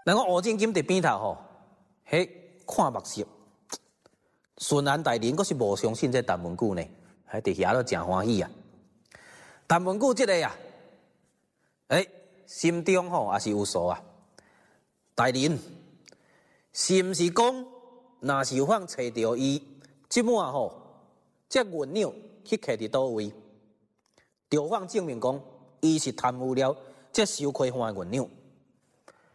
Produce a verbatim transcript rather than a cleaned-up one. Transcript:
咱讲吴正金伫边头吼，迄看目色，顺安大人阁是无相信这陈文久呢，还伫遐都真欢喜啊。陈文久即个啊，诶、欸，心中吼也是有数啊。大人，是毋是讲，若是有法找着伊，即满吼，这原料去摕伫倒位？调方证明讲，伊是贪污了这收开荒的原料。